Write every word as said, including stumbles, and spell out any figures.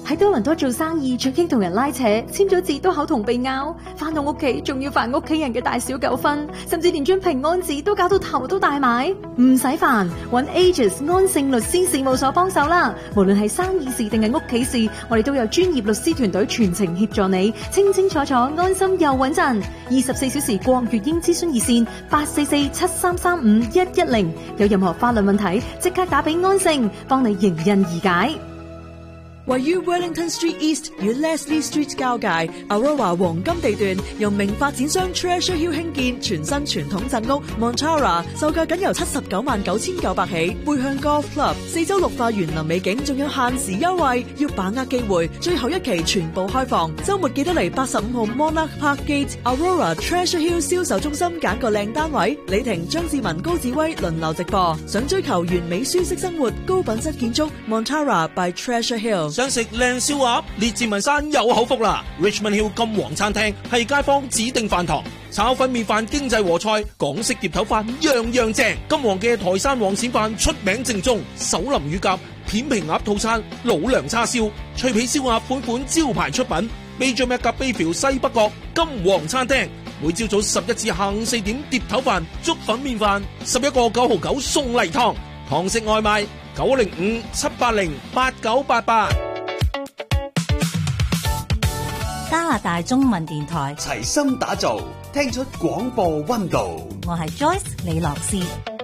喺多倫多做生意最驚同人拉扯，簽咗字都口同鼻拗，返到屋企仲要煩屋企人嘅大小糾紛，甚至連張平安紙都搞到頭都大埋。唔使煩，揾 Aegis 安盛律師事務所幫手啦。無論係生意事定係屋企事，我哋都有專業律師團隊全程協助你，清清楚楚、安心又穩陣。二十四小時國粵英諮詢熱線八四四七三三五一一零，有任何法律問題即刻打俾安盛，幫你迎刃而解。 位於 Wellington Street East 與 Leslie Street 交界 Aurora 黃金地段，由名發展商 Treasure Hill 興建全新傳統鎮屋 Montara， 售價僅由七十九萬九千九百起。背向 Golf Club， 四周綠化園林美景，仲有限時優惠，要把握機會。最後一期全部開放，週末記得嚟八十五號 Monarch Park Gate Aurora Treasure Hill 銷售中心揀個靚單位。李婷、張志文、高志威輪流直播。想追求完美舒適生活、高品質建築 Montara by Treasure Hill。 想食靚燒鴨，列治文山有口福啦 ！Richmond Hill 金皇餐廳係街坊指定飯堂，炒粉麵飯、經濟和菜、港式碟頭飯樣樣正。金皇嘅台山黃鱔飯出名正宗，手林乳鴿、片皮鴨套餐、老娘叉燒、脆皮燒鴨款款招牌出品。Major Macca Bayview 西北角金皇餐廳，每朝早十一至下午四點碟頭飯、粥粉麵飯，十一個九毫九送例湯。堂食外賣九零五七八零八九八八。 加拿大中文電台齊心打造，聽出廣播溫度。 我係 Joyce 李樂詩。